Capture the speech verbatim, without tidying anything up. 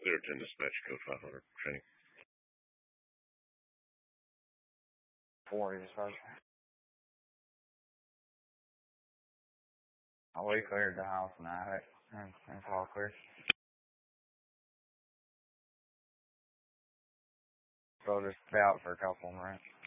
Clear ten dispatch code five hundred. Training. Four dispatch. We cleared the house and attic. And it's all clear. So just stay out for a couple of minutes.